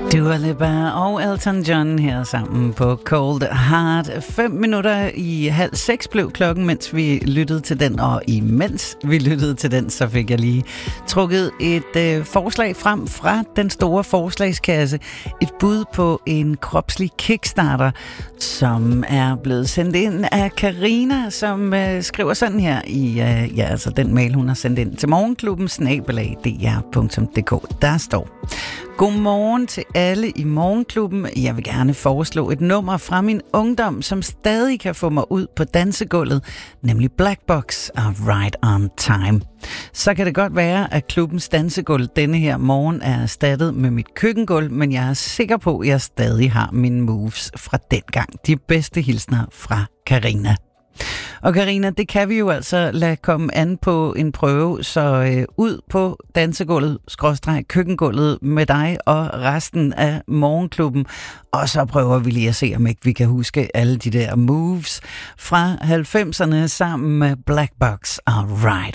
Dua Lipa og Elton John her sammen på Cold Heart. 5 minutter i 5:30 blev klokken, mens vi lyttede til den. Og imens vi lyttede til den, så fik jeg lige trukket et forslag frem fra den store forslagskasse. Et bud på en kropslig kickstarter, som er blevet sendt ind af Karina, som skriver sådan her i altså den mail, hun har sendt ind til morgenklubben@dr.dk. Der står: Godmorgen til alle i Morgenklubben. Jeg vil gerne foreslå et nummer fra min ungdom, som stadig kan få mig ud på dansegulvet, nemlig Black Box og Right on Time. Så kan det godt være, at klubbens dansegulv denne her morgen er erstattet med mit køkkengulv, men jeg er sikker på, at jeg stadig har mine moves fra dengang. De bedste hilsner fra Karina. Og Karina, det kan vi jo altså lade komme an på en prøve, så ud på dansegulvet, /køkkengulvet med dig og resten af Morgenklubben. Og så prøver vi lige at se, om ikke vi kan huske alle de der moves fra 90'erne sammen med Black Box og Right